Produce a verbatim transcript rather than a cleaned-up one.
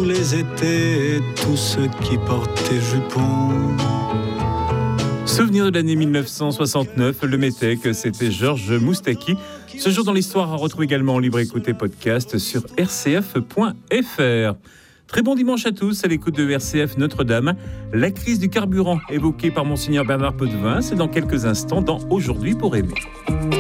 les étés, tous ceux qui portaient jupons. Souvenir de l'année mille neuf cent soixante-neuf, le Métèque, c'était Georges Moustaki. Ce jour dans l'histoire à retrouver également en libre écoute et podcast sur r c f point f r. Très bon dimanche à tous à l'écoute de R C F Notre-Dame. La crise du carburant évoquée par Monseigneur Bernard Potvin, c'est dans quelques instants dans Aujourd'hui pour aimer.